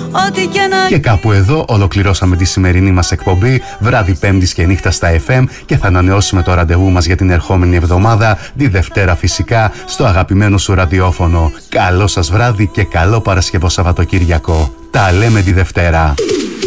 ό,τι και να... Και κάπου εδώ ολοκληρώσαμε τη σημερινή μας εκπομπή, βράδυ Πέμπτης και νύχτα στα FM, και θα ανανεώσουμε το ραντεβού μας για την ερχόμενη εβδομάδα, τη Δευτέρα φυσικά, στο αγαπημένο σου ραδιόφωνο. Καλό σας βράδυ και καλό Παρασκευό Σαββατοκύριακο. Τα λέμε τη Δευτέρα.